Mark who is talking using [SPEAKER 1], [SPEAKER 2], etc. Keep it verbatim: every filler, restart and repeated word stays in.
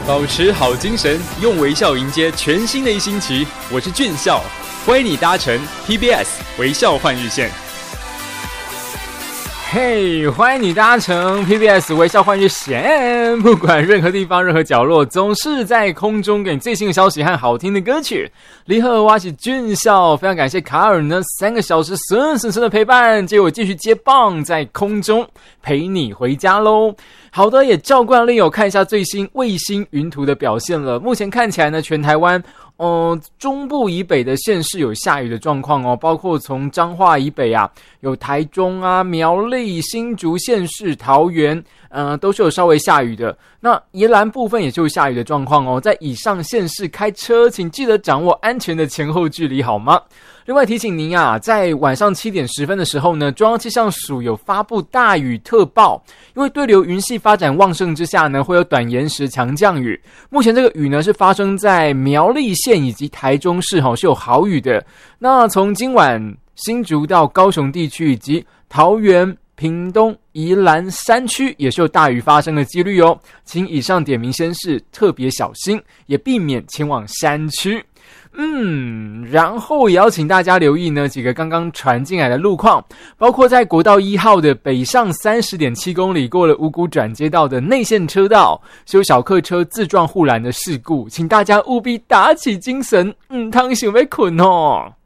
[SPEAKER 1] 保持好精神，用微笑迎接全新的一星期。我是俊孝，欢迎你搭乘 P B S 微笑换日线。
[SPEAKER 2] 嘿、hey, 欢迎你搭乘 P B S 微笑换日线，不管任何地方任何角落，总是在空中给你最新的消息和好听的歌曲。离合挖起俊孝，非常感谢卡尔呢三个小时顺顺顺的陪伴，结果继续接棒在空中陪你回家咯。好的，也照惯例有看一下最新卫星云图的表现了。目前看起来呢，全台湾呃，中部以北的县市有下雨的状况哦，包括从彰化以北啊，有台中啊、苗栗、新竹县市、桃园，呃，都是有稍微下雨的。那宜兰部分也就下雨的状况哦，在以上县市开车，请记得掌握安全的前后距离，好吗？另外提醒您啊，在晚上七点十分的时候呢，中央气象署有发布大雨特报，因为对流云系发展旺盛之下呢，会有短延时强降雨。目前这个雨呢是发生在苗栗县以及台中市齁，是有豪雨的。那从今晚新竹到高雄地区以及桃园、屏东、宜兰山区也是有大雨发生的几率哦，请以上点名县市特别小心，也避免前往山区。嗯，然后也要请大家留意呢几个刚刚传进来的路况，包括在国道一号的北上 三十点七公里过了五股转接道的内线车道，是有小客车自撞护栏的事故，请大家务必打起精神，嗯，汤想要困哦。